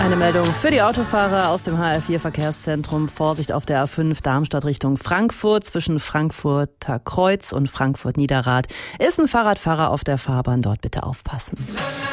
Eine Meldung für die Autofahrer aus dem HR4 Verkehrszentrum. Vorsicht auf der A5 Darmstadt Richtung Frankfurt. Zwischen Frankfurter Kreuz und Frankfurt Niederrad ist ein Fahrradfahrer auf der Fahrbahn. Dort bitte aufpassen.